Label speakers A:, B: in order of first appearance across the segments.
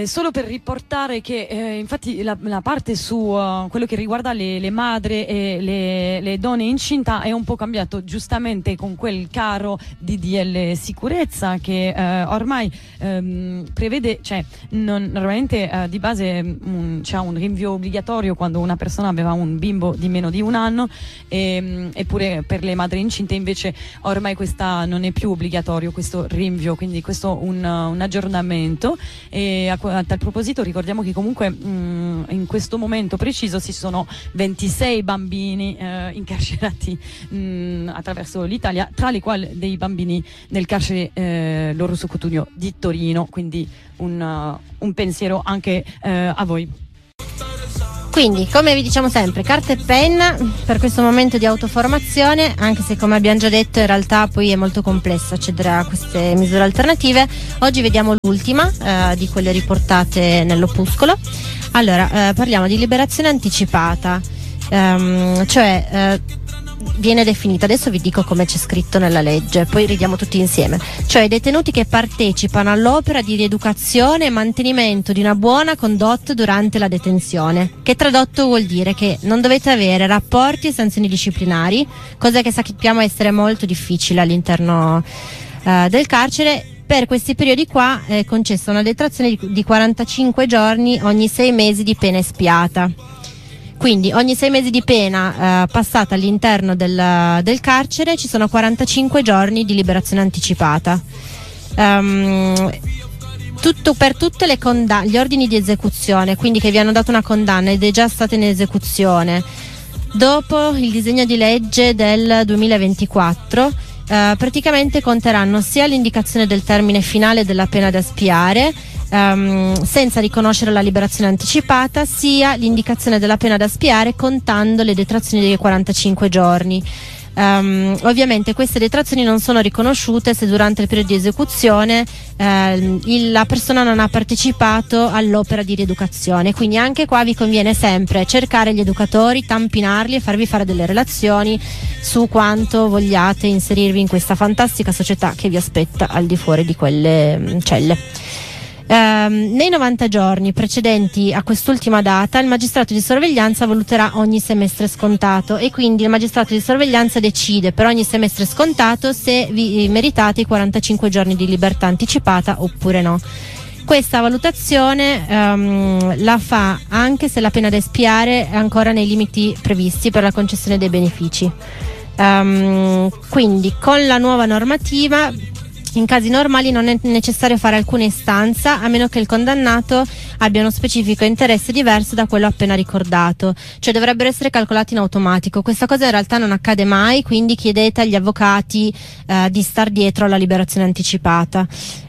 A: Solo per riportare che infatti la parte su quello che riguarda le madri e le donne incinta è un po' cambiato, giustamente con quel caro DDL sicurezza che ormai prevede, cioè normalmente di base c'è un rinvio obbligatorio quando una persona aveva un bimbo di meno di un anno, eppure per le madri incinte invece ormai questa non è più obbligatorio questo rinvio, quindi questo un aggiornamento. E a tal proposito ricordiamo che comunque in questo momento preciso ci sono 26 bambini incarcerati attraverso l'Italia, tra i quali dei bambini nel carcere L'Orso Cotugno di Torino, quindi un pensiero anche a voi.
B: Quindi, come vi diciamo sempre, carta e penna per questo momento di autoformazione, anche se, come abbiamo già detto, in realtà poi è molto complesso accedere a queste misure alternative. Oggi vediamo l'ultima di quelle riportate nell'opuscolo. Allora, parliamo di liberazione anticipata, viene definita, adesso vi dico come c'è scritto nella legge, poi ridiamo tutti insieme, cioè i detenuti che partecipano all'opera di rieducazione e mantenimento di una buona condotta durante la detenzione, che tradotto vuol dire che non dovete avere rapporti e sanzioni disciplinari, cosa che sappiamo essere molto difficile all'interno del carcere. Per questi periodi qua è concessa una detrazione di 45 giorni ogni 6 mesi di pena espiata. Quindi ogni 6 mesi di pena passata all'interno del carcere ci sono 45 giorni di liberazione anticipata. Tutto per tutte gli ordini di esecuzione, quindi che vi hanno dato una condanna ed è già stata in esecuzione dopo il disegno di legge del 2024, praticamente conteranno sia l'indicazione del termine finale della pena da espiare, senza riconoscere la liberazione anticipata, sia l'indicazione della pena da espiare contando le detrazioni dei 45 giorni. Ovviamente queste detrazioni non sono riconosciute se durante il periodo di esecuzione la persona non ha partecipato all'opera di rieducazione, quindi anche qua vi conviene sempre cercare gli educatori, tampinarli e farvi fare delle relazioni su quanto vogliate inserirvi in questa fantastica società che vi aspetta al di fuori di quelle celle. Nei 90 giorni precedenti a quest'ultima data il magistrato di sorveglianza valuterà ogni semestre scontato e quindi il magistrato di sorveglianza decide per ogni semestre scontato se vi meritate i 45 giorni di libertà anticipata oppure no. Questa valutazione la fa anche se la pena da espiare è ancora nei limiti previsti per la concessione dei benefici. Quindi con la nuova normativa in casi normali non è necessario fare alcuna istanza a meno che il condannato abbia uno specifico interesse diverso da quello appena ricordato, cioè dovrebbero essere calcolati in automatico. Questa cosa in realtà non accade mai, quindi chiedete agli avvocati di star dietro alla liberazione anticipata.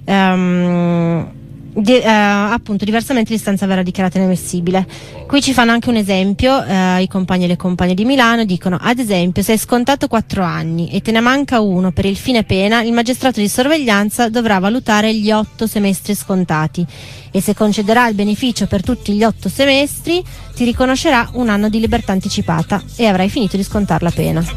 B: Appunto, diversamente l'istanza verrà dichiarata inammissibile. Qui ci fanno anche un esempio, i compagni e le compagne di Milano dicono: ad esempio, se hai scontato 4 anni e te ne manca uno per il fine pena, il magistrato di sorveglianza dovrà valutare gli 8 semestri scontati e se concederà il beneficio per tutti gli 8 semestri ti riconoscerà un anno di libertà anticipata e avrai finito di scontare la pena.